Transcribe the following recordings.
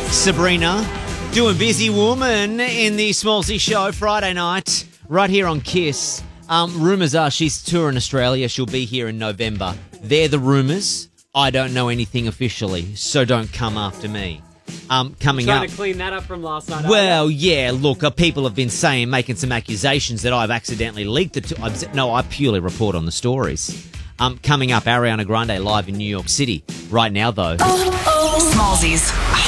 Sabrina doing Busy Woman in the Smallsy Show Friday night right here on Kiss. Rumours are she's touring Australia. She'll be here in November. They're the rumours. I don't know anything officially, so don't come after me. Coming Trying up. to clean that up from last night. Well, yeah, look, people have been making some accusations that I've accidentally leaked it. No, I purely report on the stories. Coming up, Ariana Grande live in New York City. Right now, though. Smallsy's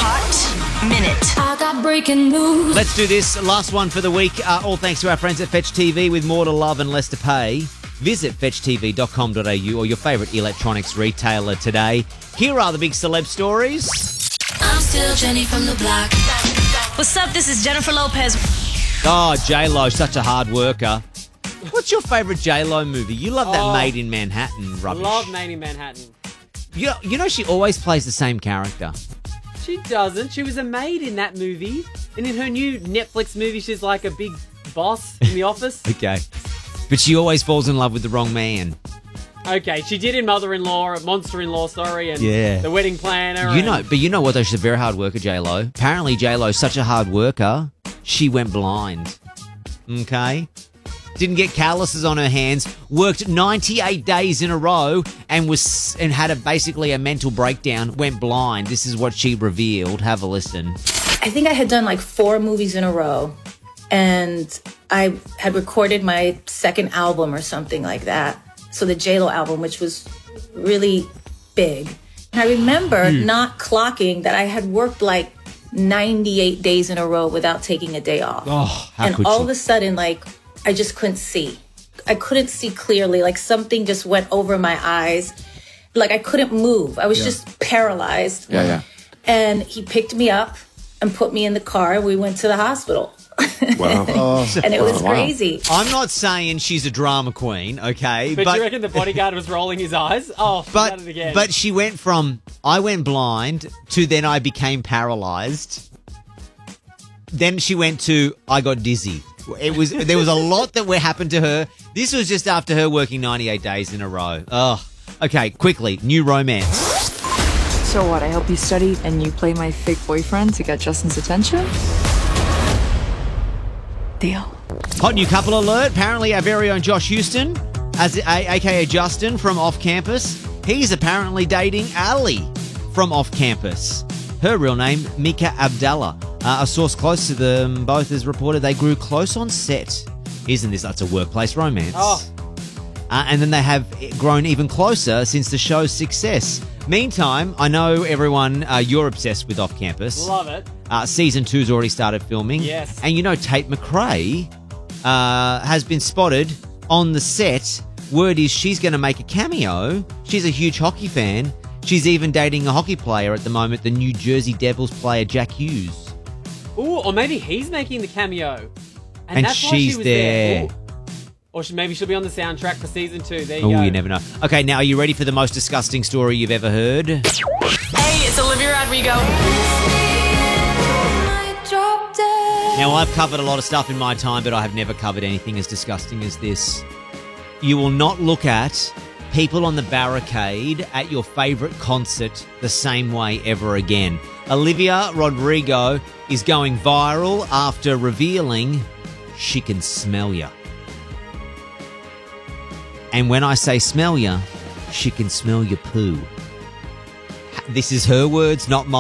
Hot Minute. I got breaking news. Let's do this. Last one for the week. All thanks to our friends at Fetch TV with more to love and less to pay. Visit fetchtv.com.au or your favourite electronics retailer today. Here are the big celeb stories. I'm still Jenny from the block. What's up? This is Jennifer Lopez. Oh, J-Lo, such a hard worker. What's your favourite J-Lo movie? You love that Made in Manhattan rubbish. Love Made in Manhattan. You know she always plays the same character. She doesn't. She was a maid in that movie. And in her new Netflix movie, she's like a big boss in the office. Okay. But she always falls in love with the wrong man. Okay, she did in Mother-in-Law, Monster-in-Law, sorry, and Yeah. The Wedding Planner. But you know what though? She's a very hard worker, J-Lo. Apparently J-Lo's such a hard worker, she went blind. Okay? Didn't get calluses on her hands, worked 98 days in a row and had basically a mental breakdown, went blind. This is what she revealed. Have a listen. I think I had done like 4 movies in a row, and I had recorded my second album or something like that. So the J-Lo album, which was really big. And I remember not clocking that I had worked like 98 days in a row without taking a day off. Oh, how and could all she? of a sudden, like, I just couldn't see. I couldn't see clearly. Like something just went over my eyes. Like I couldn't move. I was just paralyzed. Yeah. And he picked me up and put me in the car. We went to the hospital. Wow. And it was crazy. I'm not saying she's a drama queen, okay? But you reckon the bodyguard was rolling his eyes? Oh, she's done it again. But she went from, I went blind, to then I became paralyzed. Then she went to, I got dizzy. There was a lot that happened to her. This was just after her working 98 days in a row. Oh, okay, quickly, new romance. So what, I help you study and you play my fake boyfriend to get Justin's attention? Deal. Hot new couple alert. Apparently our very own Josh Houston, aka Justin from Off Campus, he's apparently dating Ali from Off Campus. Her real name, Mika Abdallah. A source close to them both has reported they grew close on set. Isn't this? That's a workplace romance. Oh. And then they have grown even closer since the show's success. Meantime, I know everyone, you're obsessed with Off Campus. Love it. Season 2's already started filming. Yes. And you know Tate McRae has been spotted on the set. Word is she's going to make a cameo. She's a huge hockey fan. She's even dating a hockey player at the moment, the New Jersey Devils player Jack Hughes. Ooh, or maybe he's making the cameo. And that's why she's she was there. Ooh. Or maybe she'll be on the soundtrack for season 2. There you Oh, go. you never know. Okay, now are you ready for the most disgusting story you've ever heard? Hey, it's Olivia Rodrigo. Now, I've covered a lot of stuff in my time, but I have never covered anything as disgusting as this. You will not look at people on the barricade at your favourite concert the same way ever again. Olivia Rodrigo is going viral after revealing she can smell ya. And when I say smell ya, she can smell your poo. This is her words, not mine.